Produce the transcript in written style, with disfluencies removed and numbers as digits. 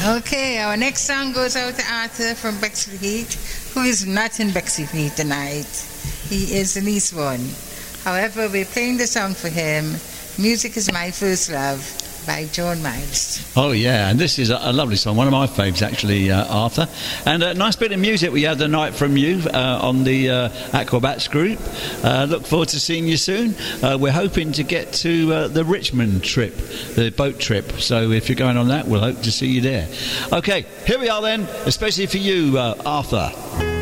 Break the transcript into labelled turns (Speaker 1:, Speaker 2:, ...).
Speaker 1: Okay, our next song goes out to Arthur from Bexley Heath, who is not in Bexley Heath tonight. He is in Eastbourne. However, we're playing the song for him, Music is My First Love, by Joan Miles.
Speaker 2: Oh yeah, and this is a lovely song, one of my faves actually, Arthur. And a nice bit of music we had the night from you on the Aquabats group. Look forward to seeing you soon. We're hoping to get to the Richmond trip, the boat trip. So if you're going on that, we'll hope to see you there. Okay, here we are then, especially for you, Arthur.